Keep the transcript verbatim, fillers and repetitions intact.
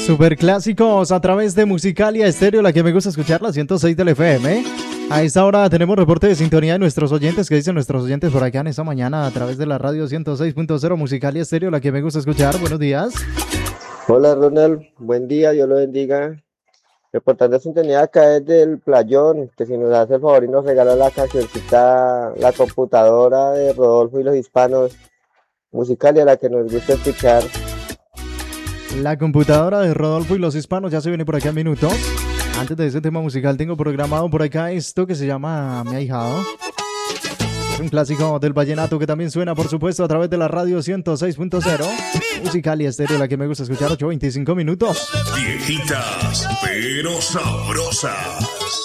Super clásicos a través de Musicalia Estéreo, la que me gusta escuchar, la ciento seis del F M. A esta hora tenemos reporte de sintonía de nuestros oyentes. ¿Qué dicen nuestros oyentes por acá en esta mañana a través de la radio ciento seis punto cero Musicalia Estéreo, la que me gusta escuchar? Buenos días. Hola Ronald, buen día, Dios lo bendiga. Reportando sintonía acá desde el Playón, que si nos hace el favor y nos regala la cancioncita, la computadora de Rodolfo y los Hispanos, Musicalia, la que nos gusta escuchar. La computadora de Rodolfo y los Hispanos ya se viene por acá en minutos. Antes de ese tema musical tengo programado por acá esto que se llama Mi Ahijado. Es un clásico del vallenato que también suena, por supuesto, a través de la radio ciento seis punto cero. Musicalia Estéreo, la que me gusta escuchar, ocho veinticinco minutos. Viejitas, pero sabrosas.